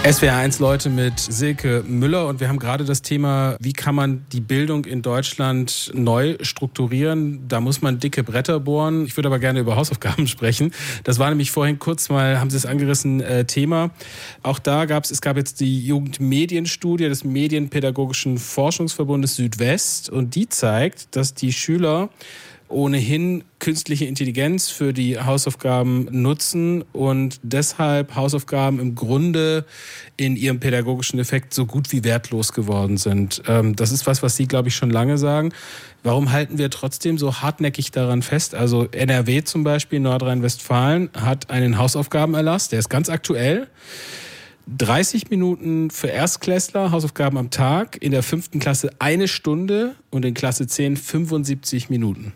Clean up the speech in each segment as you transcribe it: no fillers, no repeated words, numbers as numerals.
SWR1 Leute mit Silke Müller und wir haben gerade das Thema, wie kann man die Bildung in Deutschland neu strukturieren? Da muss man dicke Bretter bohren. Ich würde aber gerne über Hausaufgaben sprechen. Das war nämlich vorhin kurz mal, haben Sie es angerissen, Thema. Auch da gab jetzt die Jugendmedienstudie des Medienpädagogischen Forschungsverbundes Südwest und die zeigt, dass die Schüler ohnehin künstliche Intelligenz für die Hausaufgaben nutzen und deshalb Hausaufgaben im Grunde in ihrem pädagogischen Effekt so gut wie wertlos geworden sind. Das ist was Sie, glaube ich, schon lange sagen. Warum halten wir trotzdem so hartnäckig daran fest? Also NRW zum Beispiel, Nordrhein-Westfalen, hat einen Hausaufgabenerlass, der ist ganz aktuell. 30 Minuten für Erstklässler, Hausaufgaben am Tag, in der 5. Klasse 1 Stunde und in Klasse 10 75 Minuten.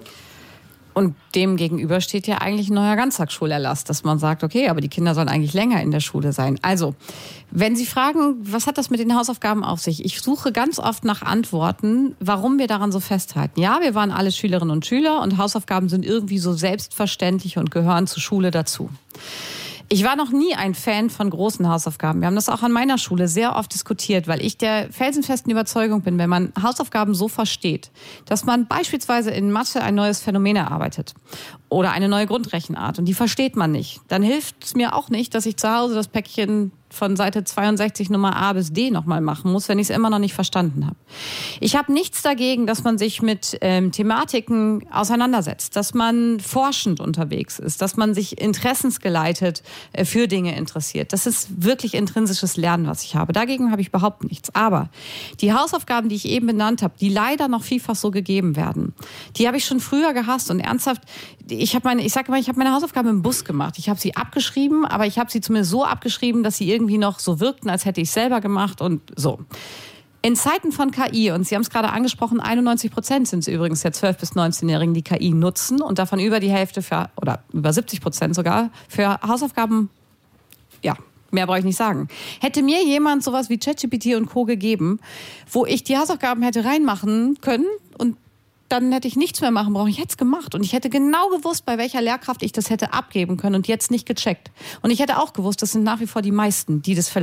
Und dem gegenüber steht ja eigentlich ein neuer Ganztagsschulerlass, dass man sagt, okay, aber die Kinder sollen eigentlich länger in der Schule sein. Also, wenn Sie fragen, was hat das mit den Hausaufgaben auf sich? Ich suche ganz oft nach Antworten, warum wir daran so festhalten. Ja, wir waren alle Schülerinnen und Schüler und Hausaufgaben sind irgendwie so selbstverständlich und gehören zur Schule dazu. Ich war noch nie ein Fan von großen Hausaufgaben. Wir haben das auch an meiner Schule sehr oft diskutiert, weil ich der felsenfesten Überzeugung bin, wenn man Hausaufgaben so versteht, dass man beispielsweise in Mathe ein neues Phänomen erarbeitet oder eine neue Grundrechenart und die versteht man nicht, dann hilft es mir auch nicht, dass ich zu Hause das Päckchen von Seite 62 Nummer A bis D nochmal machen muss, wenn ich es immer noch nicht verstanden habe. Ich habe nichts dagegen, dass man sich mit Thematiken auseinandersetzt, dass man forschend unterwegs ist, dass man sich interessensgeleitet für Dinge interessiert. Das ist wirklich intrinsisches Lernen, was ich habe. Dagegen habe ich überhaupt nichts. Aber die Hausaufgaben, die ich eben benannt habe, die leider noch vielfach so gegeben werden, die habe ich schon früher gehasst und ernsthaft. Ich habe meine Hausaufgaben im Bus gemacht. Ich habe sie abgeschrieben, aber ich habe sie zumindest so abgeschrieben, dass sie irgendwie noch so wirkten, als hätte ich es selber gemacht und so. In Zeiten von KI, und Sie haben es gerade angesprochen, 91% sind es übrigens der 12- bis 19-Jährigen, die KI nutzen und davon über die Hälfte oder über 70% sogar für Hausaufgaben, ja, mehr brauche ich nicht sagen. Hätte mir jemand sowas wie ChatGPT und Co. gegeben, wo ich die Hausaufgaben hätte reinmachen können und dann hätte ich nichts mehr machen brauchen. Ich hätte es gemacht und ich hätte genau gewusst, bei welcher Lehrkraft ich das hätte abgeben können und jetzt nicht gecheckt. Und ich hätte auch gewusst, das sind nach wie vor die meisten, die das vielleicht